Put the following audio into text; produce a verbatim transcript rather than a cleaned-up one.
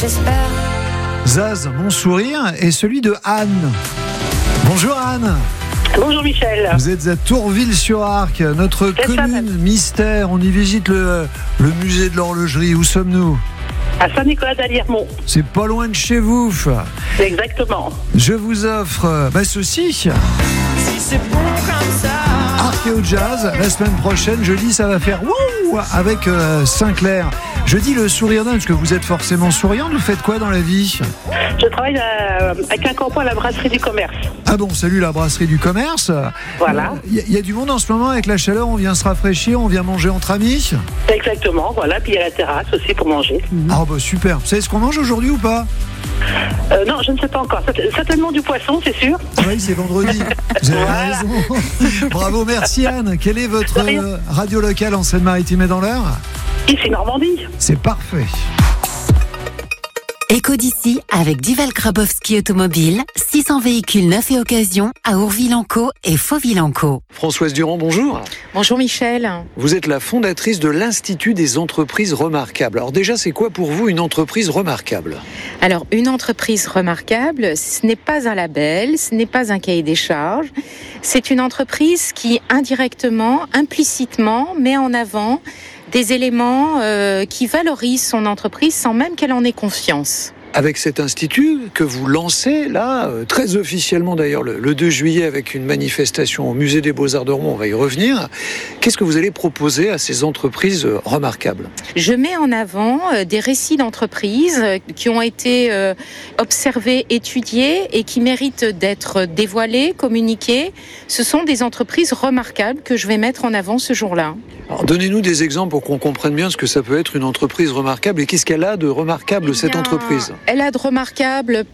j'espère. Zaz, mon sourire est celui de Anne. Bonjour Anne. Bonjour Michel. Vous êtes à Tourville-sur-Arc, notre C'est ça, commune même. mystère. On y visite le, le musée de l'horlogerie. Où sommes-nous ? À Saint-Nicolas-d'Alliermont. C'est pas loin de chez vous. Exactement. Je vous offre euh, bah, ceci. Si c'est bon comme ça. Archéo Jazz, la semaine prochaine, jeudi, ça va faire wouh avec euh, Sinclair. Jeudi, le sourire d'Anne, parce que vous êtes forcément souriante. Vous faites quoi dans la vie ? Je travaille à, à Quincampoix à la brasserie du commerce. Ah bon, salut la brasserie du commerce. Voilà. Il y, y a du monde en ce moment avec la chaleur, on vient se rafraîchir, on vient manger entre amis. Exactement, voilà. Puis il y a la terrasse aussi pour manger. Ah bah super. Vous savez ce qu'on mange aujourd'hui ou pas ? Euh, non, je ne sais pas encore. Cert- Certainement du poisson, c'est sûr. Oui, c'est vendredi. Vous avez Voilà. raison. Bravo, merci Anne. Quelle est votre De rien. euh, radio locale en Seine-Maritime et dans l'Eure ? Ici, Normandie. C'est parfait. Éco d'ici avec Duval Grabowski Automobile, six cents véhicules neufs et occasion à Ourville-en-Caux et Fauville-en-Caux. Françoise Durand, bonjour. Bonjour Michel. Vous êtes la fondatrice de l'Institut des entreprises remarquables. Alors déjà, c'est quoi pour vous une entreprise remarquable ? Alors, une entreprise remarquable, ce n'est pas un label, ce n'est pas un cahier des charges. C'est une entreprise qui, indirectement, implicitement, met en avant des éléments euh, qui valorisent son entreprise sans même qu'elle en ait conscience. Avec cet institut que vous lancez là, euh, très officiellement d'ailleurs le, le deux juillet avec une manifestation au musée des Beaux-Arts de Rouen, on va y revenir, qu'est-ce que vous allez proposer à ces entreprises euh, remarquables ? Je mets en avant euh, des récits d'entreprises euh, qui ont été euh, observés, étudiés et qui méritent d'être dévoilés, communiqués. Ce sont des entreprises remarquables que je vais mettre en avant ce jour-là. Alors, donnez-nous des exemples pour qu'on comprenne bien ce que ça peut être une entreprise remarquable et qu'est-ce qu'elle a de remarquable Eh cette bien, entreprise ? Elle a de remarquables